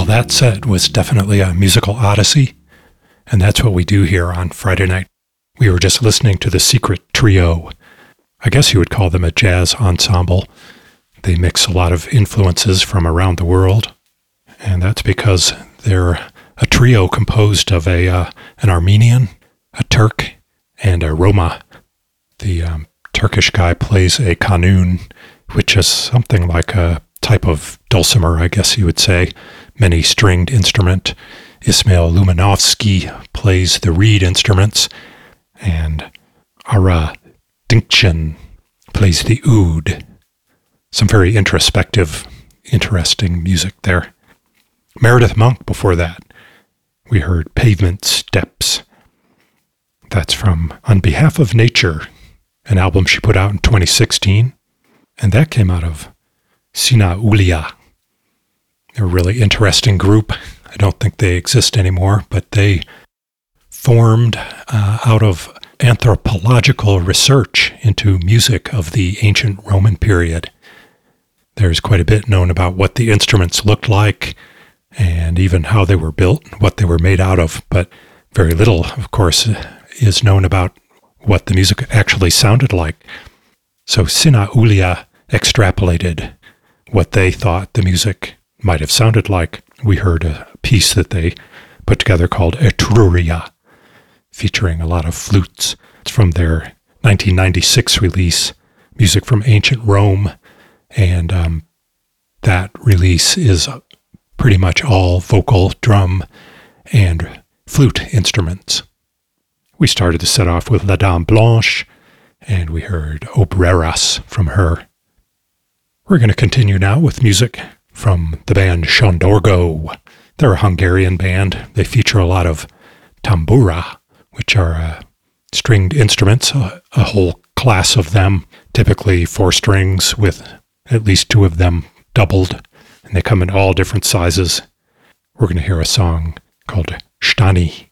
Well, that set was definitely a musical odyssey, and that's what we do here on Friday night. We were just listening to the Secret Trio. I guess you would call them a jazz ensemble. They mix a lot of influences from around the world, and that's because they're a trio composed of an Armenian, a Turk, and a Roma. The Turkish guy plays a kanun, which is something like a type of dulcimer, I guess you would say, many stringed instrument. Ismail Lumanovsky plays the reed instruments, and Ara Dinkchen plays the oud. Some very introspective, interesting music there. Meredith Monk before that. We heard Pavement Steps. That's from On Behalf of Nature, an album she put out in 2016, and that came out of Sina Ulia. They're a really interesting group. I don't think they exist anymore, but they formed out of anthropological research into music of the ancient Roman period. There's quite a bit known about what the instruments looked like and even how they were built, what they were made out of, but very little, of course, is known about what the music actually sounded like. So Sina Ulia extrapolated what they thought the music might have sounded like. We heard a piece that they put together called Etruria, featuring a lot of flutes. It's from their 1996 release, Music from Ancient Rome, and that release is pretty much all vocal, drum, and flute instruments. We started the set off with La Dame Blanche, and we heard Obreras from her. We're going to continue now with music from the band Shondorgo. They're a Hungarian band. They feature a lot of tambura, which are stringed instruments, a whole class of them, typically 4 strings with at least 2 of them doubled, and they come in all different sizes. We're going to hear a song called Stani.